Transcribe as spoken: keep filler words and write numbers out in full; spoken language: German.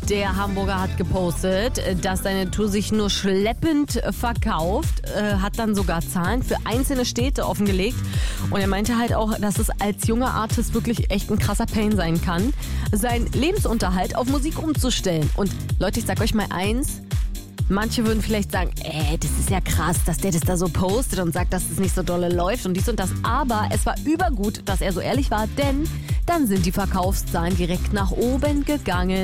Der Hamburger hat gepostet, dass seine Tour sich nur schleppend verkauft, äh, hat dann sogar Zahlen für einzelne Städte offengelegt. Und er meinte halt auch, dass es als junger Artist wirklich echt ein krasser Pain sein kann, seinen Lebensunterhalt auf Musik umzustellen. Und Leute, ich sag euch mal eins, manche würden vielleicht sagen, ey, das ist ja krass, dass der das da so postet und sagt, dass es nicht so dolle läuft und dies und das. Aber es war übergut, dass er so ehrlich war, denn dann sind die Verkaufszahlen direkt nach oben gegangen.